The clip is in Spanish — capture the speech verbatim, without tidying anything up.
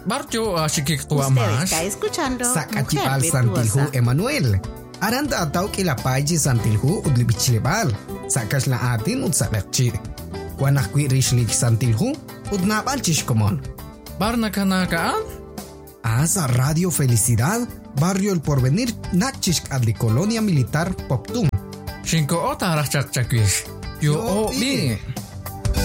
Barrio Ashikiktua Usted más. está escuchando Sakachipal Mujer Santilhu Virtuosa. Emanuel. Aranda ataw kila paji Santilhu udlibichilebal. Sakas la atin udsabekchi. Wanakwi rishlik Santilhu udnabal chishkomon. Barna kanakaan? Asa Radio Felicidad, Barrio El Porvenir, Nachishk Adli Colonia Militar Poptum. Shinko ota rachakchakwish. Yo Yo o bi. bi.